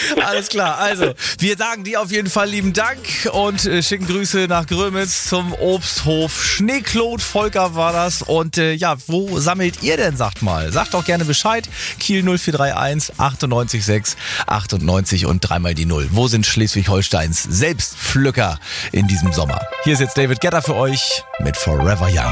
Alles klar, also wir sagen dir auf jeden Fall lieben Dank und schicken Grüße nach Grömitz zum Obsthof Schneeklot. Volker war das. Und wo sammelt ihr denn, sagt mal? Sagt doch gerne Bescheid. Kiel 0431 98 6 98 und dreimal die 0. Wo sind Schleswig-Holsteins Selbstpflücker in diesem Sommer? Hier ist jetzt David Guetta für euch mit Forever Young.